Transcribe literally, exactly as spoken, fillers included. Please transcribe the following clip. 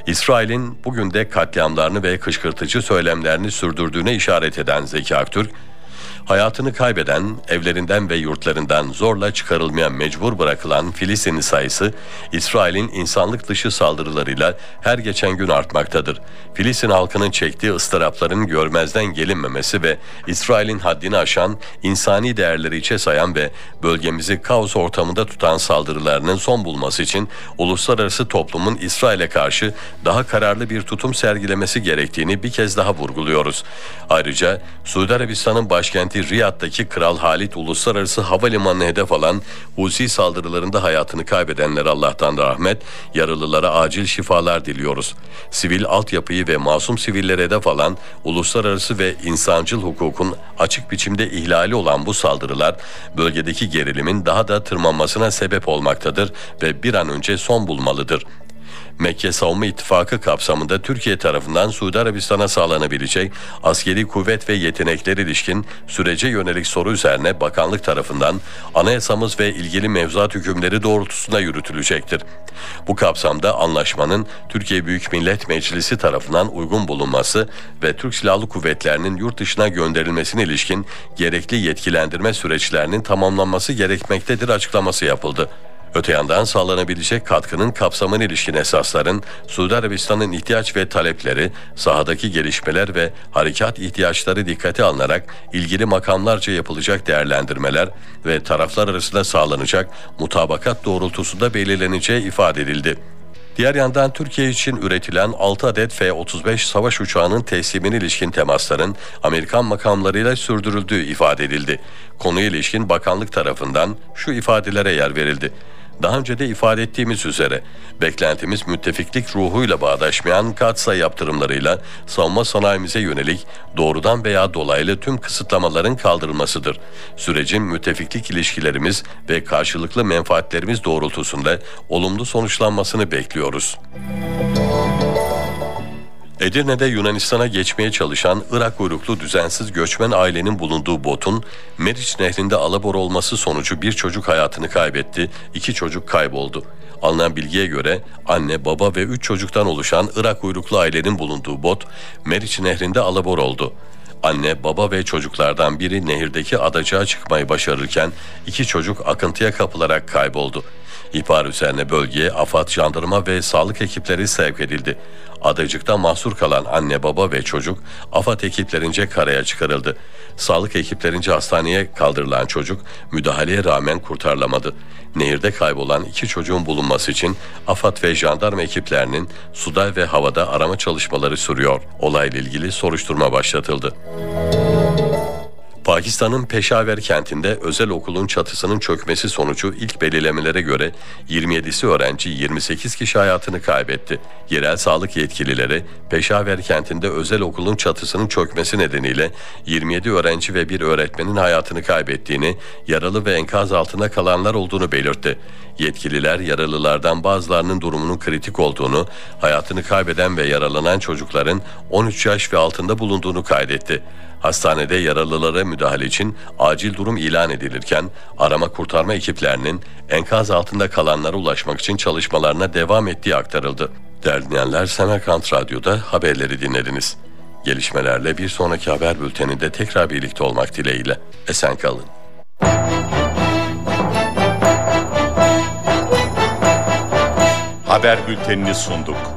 İsrail'in bugün de katliamlarını ve kışkırtıcı söylemlerini sürdürdüğüne işaret eden Zeki Aktürk, hayatını kaybeden, evlerinden ve yurtlarından zorla çıkarılmaya mecbur bırakılan Filistinli sayısı, İsrail'in insanlık dışı saldırılarıyla her geçen gün artmaktadır. Filistin halkının çektiği ıstırapların görmezden gelinmemesi ve İsrail'in haddini aşan, insani değerleri içe sayan ve bölgemizi kaos ortamında tutan saldırılarının son bulması için uluslararası toplumun İsrail'e karşı daha kararlı bir tutum sergilemesi gerektiğini bir kez daha vurguluyoruz. Ayrıca Suudi Arabistan'ın başkenti Riyad'daki Kral Halid Uluslararası Havalimanı'na hedef alan Husi saldırılarında hayatını kaybedenlere Allah'tan rahmet, yaralılara acil şifalar diliyoruz. Sivil altyapıyı ve masum sivillere hedef alan uluslararası ve insancıl hukukun açık biçimde ihlali olan bu saldırılar bölgedeki gerilimin daha da tırmanmasına sebep olmaktadır ve bir an önce son bulmalıdır. Mekke Savunma İttifakı kapsamında Türkiye tarafından Suudi Arabistan'a sağlanabilecek askeri kuvvet ve yetenekler ilişkin sürece yönelik soru üzerine bakanlık tarafından anayasamız ve ilgili mevzuat hükümleri doğrultusunda yürütülecektir. Bu kapsamda anlaşmanın Türkiye Büyük Millet Meclisi tarafından uygun bulunması ve Türk Silahlı Kuvvetleri'nin yurt dışına gönderilmesine ilişkin gerekli yetkilendirme süreçlerinin tamamlanması gerekmektedir açıklaması yapıldı. Öte yandan sağlanabilecek katkının kapsamına ilişkin esasların Suudi Arabistan'ın ihtiyaç ve talepleri, sahadaki gelişmeler ve harekat ihtiyaçları dikkate alınarak ilgili makamlarca yapılacak değerlendirmeler ve taraflar arasında sağlanacak mutabakat doğrultusunda belirleneceği ifade edildi. Diğer yandan Türkiye için üretilen altı adet F otuz beş savaş uçağının teslimine ilişkin temasların Amerikan makamlarıyla sürdürüldüğü ifade edildi. Konuya ilişkin bakanlık tarafından şu ifadelere yer verildi. Daha önce de ifade ettiğimiz üzere beklentimiz müttefiklik ruhuyla bağdaşmayan katsayı yaptırımlarıyla savunma sanayimize yönelik doğrudan veya dolaylı tüm kısıtlamaların kaldırılmasıdır. Sürecin müttefiklik ilişkilerimiz ve karşılıklı menfaatlerimiz doğrultusunda olumlu sonuçlanmasını bekliyoruz. Edirne'de Yunanistan'a geçmeye çalışan Irak uyruklu düzensiz göçmen ailenin bulunduğu botun Meriç Nehri'nde alabor olması sonucu bir çocuk hayatını kaybetti, iki çocuk kayboldu. Alınan bilgiye göre anne, baba ve üç çocuktan oluşan Irak uyruklu ailenin bulunduğu bot Meriç Nehri'nde alabor oldu. Anne, baba ve çocuklardan biri nehirdeki adacığa çıkmayı başarırken iki çocuk akıntıya kapılarak kayboldu. İhbar üzerine bölgeye AFAD, jandarma ve sağlık ekipleri sevk edildi. Adacıkta mahsur kalan anne, baba ve çocuk AFAD ekiplerince karaya çıkarıldı. Sağlık ekiplerince hastaneye kaldırılan çocuk müdahaleye rağmen kurtarılamadı. Nehirde kaybolan iki çocuğun bulunması için AFAD ve jandarma ekiplerinin suda ve havada arama çalışmaları sürüyor. Olayla ilgili soruşturma başlatıldı. Pakistan'ın Peşaver kentinde özel okulun çatısının çökmesi sonucu ilk belirlemelere göre yirmi yedisi öğrenci, yirmi sekiz kişi hayatını kaybetti. Yerel sağlık yetkilileri Peşaver kentinde özel okulun çatısının çökmesi nedeniyle yirmi yedi öğrenci ve bir öğretmenin hayatını kaybettiğini, yaralı ve enkaz altında kalanlar olduğunu belirtti. Yetkililer yaralılardan bazılarının durumunun kritik olduğunu, hayatını kaybeden ve yaralanan çocukların on üç yaş ve altında bulunduğunu kaydetti. Hastanede yaralılara müdahale için acil durum ilan edilirken arama kurtarma ekiplerinin enkaz altında kalanlara ulaşmak için çalışmalarına devam ettiği aktarıldı. Değerli dinleyenler, Semerkant Radyo'da haberleri dinlediniz. Gelişmelerle bir sonraki haber bülteninde tekrar birlikte olmak dileğiyle. Esen kalın. Haber bültenini sunduk.